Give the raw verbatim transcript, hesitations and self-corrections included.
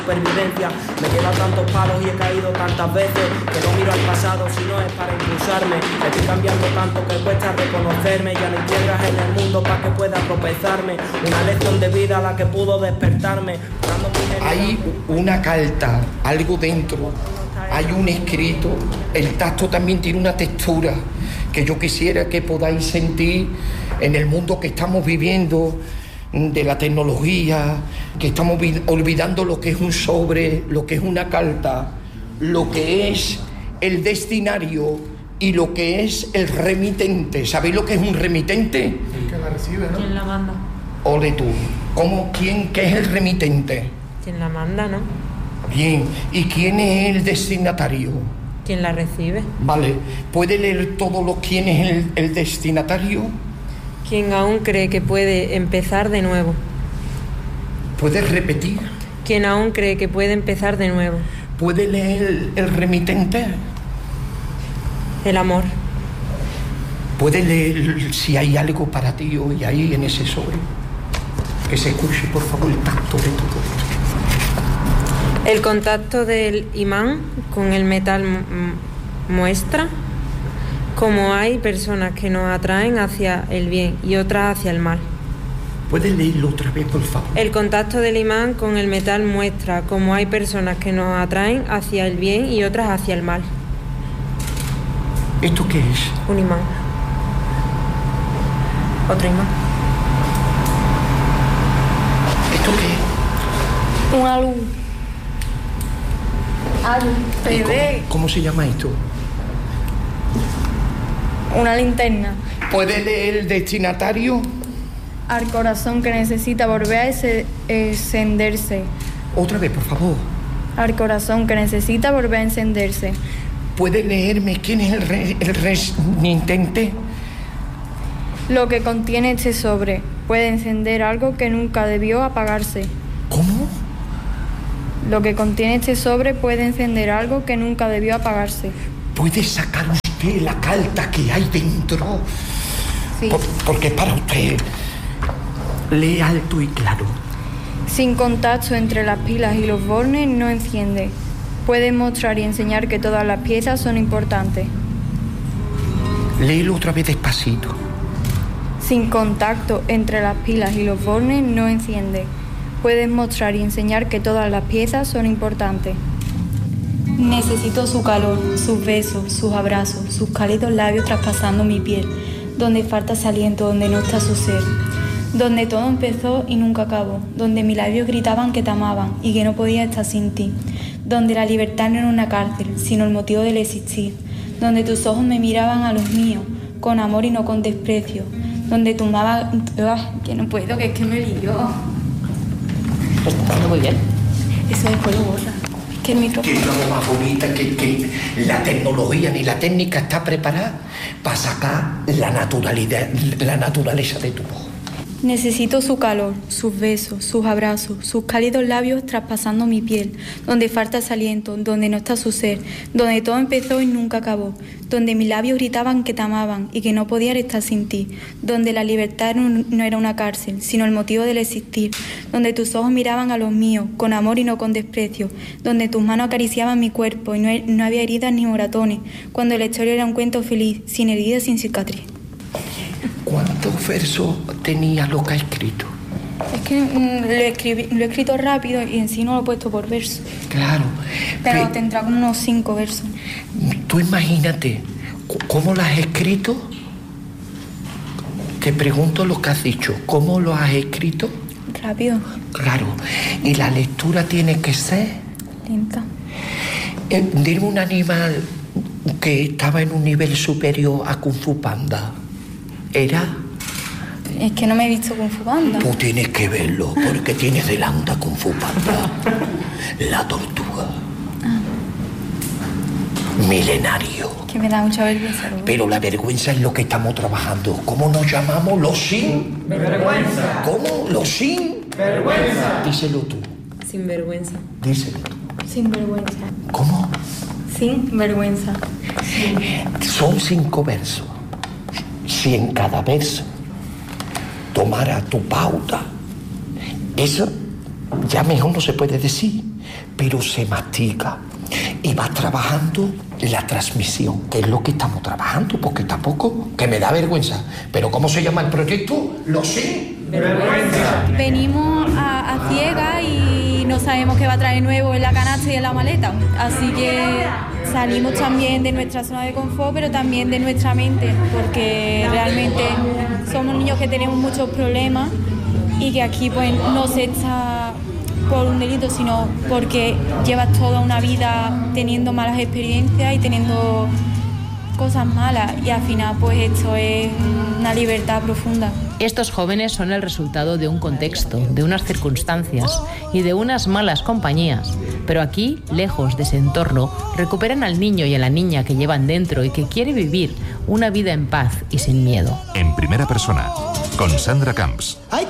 Supervivencia, me lleva tantos palos y he caído tantas veces que no miro al pasado si no es para impulsarme. Estoy cambiando tanto que cuesta reconocerme. Ya no hay piedras en el mundo para que pueda tropezarme. Una lección de vida a la que pudo despertarme. Hay una carta, algo dentro, hay un escrito. El tacto también tiene una textura que yo quisiera que podáis sentir en el mundo que estamos viviendo, de la tecnología, que estamos olvidando lo que es un sobre, lo que es una carta, lo que es el destinario y lo que es el remitente. ¿Sabéis lo que es un remitente? El que la recibe, ¿no? ¿Quién la manda? Ole tú. ¿Cómo, quién, qué es el remitente? ¿Quién la manda, no? Bien. ¿Y quién es el destinatario? ¿Quién la recibe? Vale. ¿Puede leer todo lo quién es el, el destinatario? ¿Quién aún cree que puede empezar de nuevo? ¿Puedes repetir? ¿Quién aún cree que puede empezar de nuevo? ¿Puede leer el, el remitente? El amor. ¿Puede leer si hay algo para ti hoy ahí en ese sobre? Que se escuche, por favor, el tacto de todo esto. El contacto del imán con el metal m- muestra cómo hay personas que nos atraen hacia el bien y otras hacia el mal. ¿Puedes leerlo otra vez, por favor? El contacto del imán con el metal muestra cómo hay personas que nos atraen hacia el bien y otras hacia el mal. ¿Esto qué es? Un imán. Otro imán. ¿Esto qué es? Una luz. Algo. ¿Cómo, ¿Cómo se llama esto? Una linterna. ¿Puede leer el destinatario? Al corazón que necesita volver a ese- encenderse. Otra vez, por favor. Al corazón que necesita volver a encenderse. ¿Puede leerme quién es el, re, el remitente? Lo que contiene este sobre puede encender algo que nunca debió apagarse. ¿Cómo? Lo que contiene este sobre puede encender algo que nunca debió apagarse. ¿Puede sacar usted la carta que hay dentro? Sí. Por, porque es para usted. Lee alto y claro. Sin contacto entre las pilas y los bornes no enciende. Puede mostrar y enseñar que todas las piezas son importantes. Léelo otra vez despacito. Sin contacto entre las pilas y los bornes no enciende. Puedes mostrar y enseñar que todas las piezas son importantes. Necesito su calor, sus besos, sus abrazos, sus cálidos labios traspasando mi piel, donde falta ese aliento, donde no está su ser, donde todo empezó y nunca acabó, donde mis labios gritaban que te amaban y que no podía estar sin ti, donde la libertad no era una cárcel, sino el motivo del existir, donde tus ojos me miraban a los míos, con amor y no con desprecio, donde tu mamá... que no puedo, que es que me lío. Pues está haciendo muy bien. Eso después lo borra. Que el micrófono... Que es lo más bonita, que, que la tecnología ni la técnica está preparada para sacar la naturalidad, la naturaleza de tu voz. Necesito su calor, sus besos, sus abrazos, sus cálidos labios traspasando mi piel, donde falta ese aliento, donde no está su ser, donde todo empezó y nunca acabó, donde mis labios gritaban que te amaban y que no podían estar sin ti, donde la libertad no, no era una cárcel, sino el motivo del existir, donde tus ojos miraban a los míos, con amor y no con desprecio, donde tus manos acariciaban mi cuerpo y no, no había heridas ni moratones, cuando la historia era un cuento feliz, sin heridas, sin cicatriz. ¿Cuántos versos tenía lo que ha escrito? Es que mm, lo, escribí, lo he escrito rápido y en sí no lo he puesto por verso. Claro. Pero Pe- tendrá como unos cinco versos. Tú imagínate, ¿cómo lo has escrito? Te pregunto lo que has dicho, ¿cómo lo has escrito? Rápido. Claro. Y la lectura tiene que ser... Lenta. Eh, dime un animal que estaba en un nivel superior a Kung Fu Panda. ¿Era? Es que no me he visto Kung Fu Panda. Tú tienes que verlo, porque tienes delante a Kung Fu Panda. La tortuga. Ah. Milenario. Que me da mucha vergüenza. ¿No? Pero la vergüenza es lo que estamos trabajando. ¿Cómo nos llamamos? Los sin... Vergüenza. ¿Cómo? Los sin... Vergüenza. Díselo tú. Sin vergüenza. Díselo tú. Sin vergüenza. ¿Cómo? Sin vergüenza. Son cinco versos. Si en cada verso tomara tu pauta, eso ya mejor no se puede decir, pero se mastica y vas trabajando la transmisión, que es lo que estamos trabajando, porque tampoco, que me da vergüenza. Pero ¿cómo se llama el proyecto? Lo sé. Vergüenza. Venimos a, a ciegas y no sabemos qué va a traer nuevo en la canasta y en la maleta, así que salimos también de nuestra zona de confort, pero también de nuestra mente, porque realmente somos niños que tenemos muchos problemas y que aquí pues no se está por un delito, sino porque llevas toda una vida teniendo malas experiencias y teniendo cosas malas, y al final pues esto es una libertad profunda. Estos jóvenes son el resultado de un contexto, de unas circunstancias y de unas malas compañías, pero aquí, lejos de ese entorno, recuperan al niño y a la niña que llevan dentro y que quiere vivir una vida en paz y sin miedo. En primera persona, con Sandra Camps. Hay